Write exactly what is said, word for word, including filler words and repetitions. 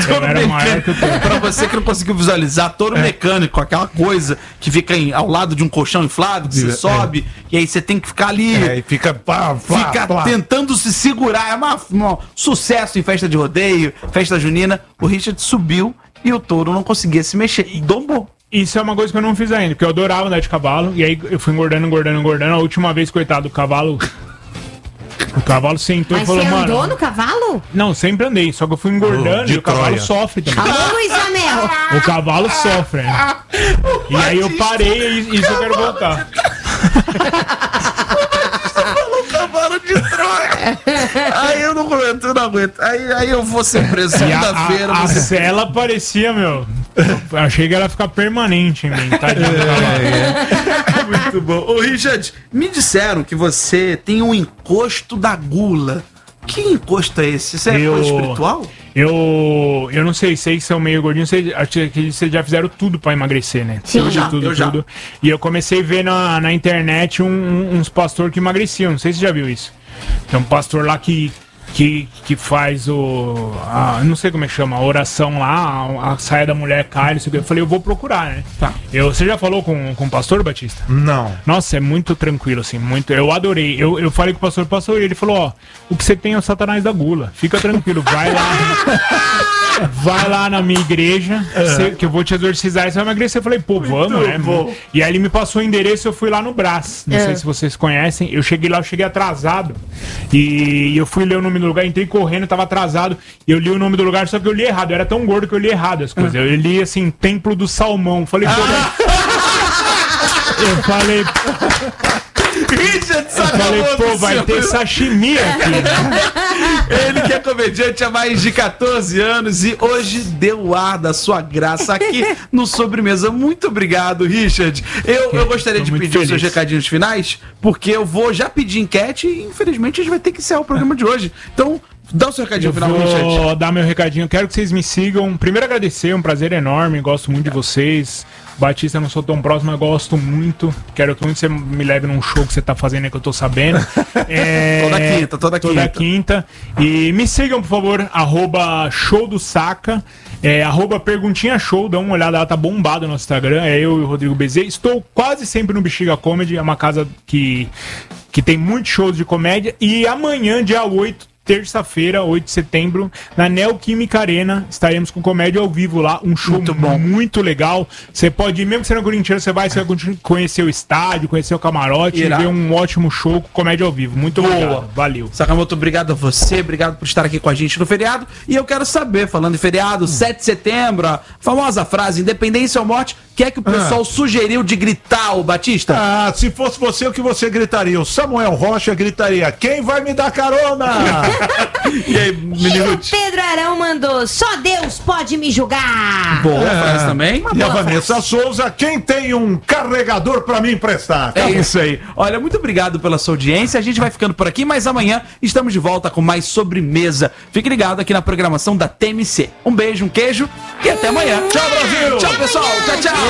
Touro mecânico, pra você que não conseguiu visualizar, touro é. mecânico, aquela coisa que fica em, ao lado de um colchão inflável, que você é. sobe, e aí você tem que ficar ali. É, e fica. Pá, pá, fica pá. tentando se segurar. É uma, um sucesso em festa de rodeio, festa junina. O Richard subiu e o touro não conseguia se mexer. E dombou. Isso é uma coisa que eu não fiz ainda, porque eu adorava andar de cavalo, e aí eu fui engordando, engordando, engordando. A última vez, coitado, do cavalo. O cavalo sentou Mas e falou, você mano... andou no cavalo? Não, sempre andei, só que eu fui engordando oh, e o cavalo Troia. sofre também. Alô, Luiz Amel! O cavalo sofre, né? E aí eu parei e isso eu quero voltar. O cavalo de Troia. Aí eu não aguento, eu não aguento. Aí, aí eu vou ser preso segunda-feira. A, a, a você... cela parecia, meu... Eu achei que ela ia ficar permanente em mim, tadinho do cavalo. É, é muito bom. Ô, Richard, me disseram que você tem um encosto da gula. Que encosto é esse? Isso é eu, coisa espiritual? Eu, eu não sei, sei que são meio gordinhos, sei, acho que vocês já fizeram tudo pra emagrecer, né? Sim, tudo, já, tudo, eu já. tudo. E eu comecei a ver na, na internet um, um, uns pastores que emagreciam, não sei se você já viu isso. Tem um pastor lá que... Que, que faz o... A, não sei como é que chama, a oração lá, a, a saia da mulher cai, não sei o que. Eu falei, eu vou procurar, né? Tá. Eu, você já falou com, com o pastor, Batista? Não. Nossa, é muito tranquilo, assim, muito... Eu adorei. Eu, eu falei com o pastor, pastor, e ele falou, ó, o que você tem é o Satanás da gula. Fica tranquilo, vai lá... vai lá na minha igreja, uhum. cê, que eu vou te exorcizar e você vai emagrecer. Eu falei, pô, vamos, muito né? Bom. E aí ele me passou o endereço, eu fui lá no Brás. Não é. sei se vocês conhecem. Eu cheguei lá, eu cheguei atrasado. E eu fui ler o nome do lugar, entrei correndo, tava atrasado. E eu li o nome do lugar, só que eu li errado. Eu era tão gordo que eu li errado as coisas. Eu li assim, Templo do Salmão. Falei, pô, ah. eu falei. Richard, eu falei, pô, vai ter sashimi aqui. Ele que é comediante há mais de catorze anos e hoje deu o ar da sua graça aqui no Sobremesa. Muito obrigado, Richard. Eu, eu gostaria de pedir feliz. os seus recadinhos finais, porque eu vou já pedir enquete e infelizmente a gente vai ter que encerrar o programa de hoje. Então, dá o seu recadinho eu final, vou Richard. Vou dar meu recadinho. Quero que vocês me sigam. Primeiro agradecer, é um prazer enorme. Gosto muito de vocês. Batista, eu não sou tão próximo, mas gosto muito. Quero muito que você me leve num show que você tá fazendo aí, que eu tô sabendo. É, toda quinta, toda quinta. Toda quinta. E me sigam, por favor, arroba show do Saca, é, arroba perguntinha show, dá uma olhada, ela tá bombada no Instagram, é eu e o Rodrigo Bezerra. Estou quase sempre no Bexiga Comedy, é uma casa que, que tem muitos shows de comédia. E amanhã, dia oito, terça-feira, oito de setembro, na Neoquímica Arena, estaremos com comédia ao vivo lá, um show muito, bom. muito legal. Você pode ir, mesmo que você não é corintiano, você vai, você vai conhecer o estádio, conhecer o camarote, Irá. e ver um ótimo show com comédia ao vivo. Muito Boa. obrigado, valeu. Sakamoto, obrigado a você, obrigado por estar aqui com a gente no feriado. E eu quero saber, falando de feriado, hum. sete de setembro, a famosa frase, independência ou morte, o que é que o pessoal ah. sugeriu de gritar, o Batista? Ah, se fosse você, o que você gritaria? O Samuel Rocha gritaria, quem vai me dar carona? E aí, e o Pedro Arão mandou, só Deus pode me julgar. Boa é. frase também. Uma e a Vanessa frase. Souza, quem tem um carregador pra me emprestar? É isso aí. Olha, muito obrigado pela sua audiência. A gente vai ficando por aqui, mas amanhã estamos de volta com mais Sobremesa. Fique ligado aqui na programação da T M C. Um beijo, um queijo e até amanhã. Tchau, Brasil! Tchau, pessoal. Tchau, tchau.